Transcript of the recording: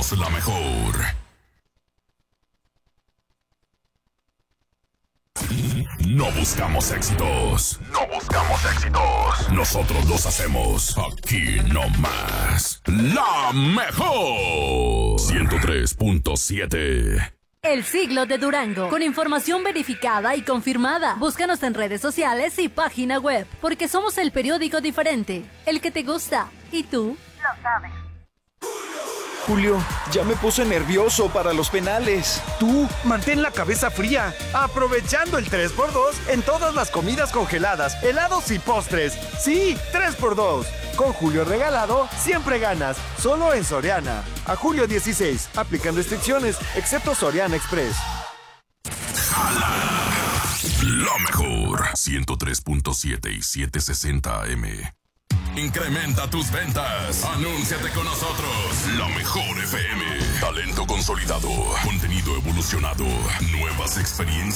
Somos la mejor. No buscamos éxitos. No buscamos éxitos. Nosotros los hacemos aquí nomás. La mejor. 103.7. El Siglo de Durango, con información verificada y confirmada. Búscanos en redes sociales y página web, porque somos el periódico diferente, el que te gusta. ¿Y tú? Lo sabes. Julio, ya me puse nervioso para los penales. Tú, mantén la cabeza fría, aprovechando el 3x2 en todas las comidas congeladas, helados y postres. Sí, 3x2. Con Julio regalado, siempre ganas. Solo en Soriana. A julio 16. Aplican restricciones, excepto Soriana Express. ¡Jala! La mejor. 103.7 y 760 AM. Incrementa tus ventas. Anúnciate con nosotros. La mejor FM. Talento consolidado. Contenido evolucionado. Nuevas experiencias.